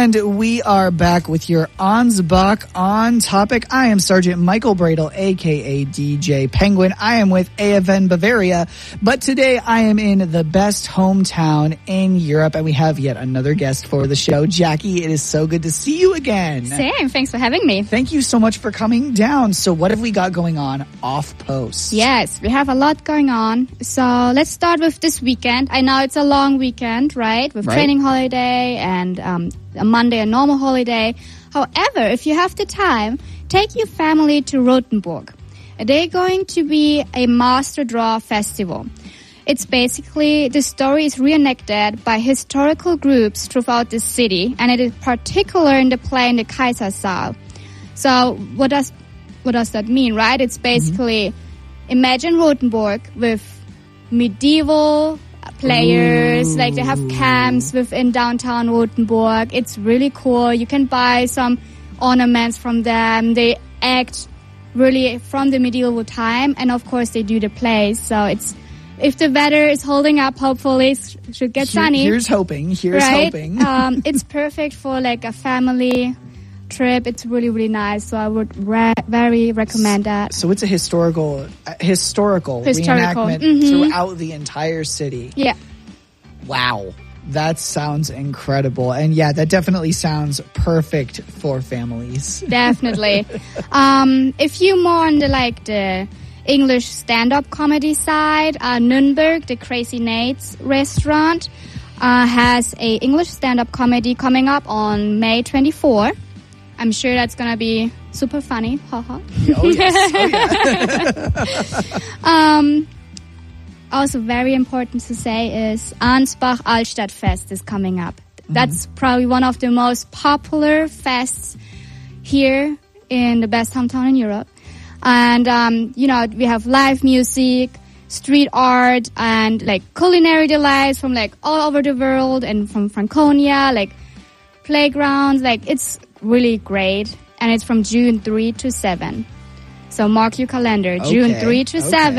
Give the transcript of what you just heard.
And we are back with your Ansbach on topic. I am Sergeant Michael Bradle, a.k.a. DJ Penguin. I am with AFN Bavaria, but today I am in the best hometown in Europe, and we have yet another guest for the show. Jackie, it is so good to see you again. Same. Thanks for having me. Thank you so much for coming down. So what have we got going on off post? Yes, we have a lot going on. So let's start with this weekend. I know it's a long weekend, right? With training holiday and a Monday, a normal holiday. However, if you have the time, take your family to Rothenburg. They're going to be a Master Draw festival. It's basically, the story is reenacted by historical groups throughout the city, and it is particular in the play in the Kaisersaal. So what does that mean, right? It's basically, imagine Rothenburg with medieval players, like they have camps within downtown Rothenburg. It's really cool. You can buy some ornaments from them. They act really from the medieval time, and of course they do the plays. So it's, if the weather is holding up, hopefully it should get sunny. Here's hoping. Hoping. It's perfect for like a family trip. It's really, really nice. So I would very recommend that. So it's a historical reenactment throughout the entire city. Yeah. Wow. That sounds incredible. And yeah, that definitely sounds perfect for families. Definitely. If you're more on the English stand-up comedy side, Nürnberg, the Crazy Nate's restaurant, has a English stand-up comedy coming up on May 24. I'm sure that's going to be super funny. Haha. Oh, yes. Oh, yeah. Also very important to say is Ansbach Altstadtfest is coming up. That's probably one of the most popular fests here in the best hometown in Europe. And, we have live music, street art, and culinary delights from all over the world, and from Franconia, playgrounds. It's really great. And it's from June 3 to 7. So mark your calendar, June 3 to 7.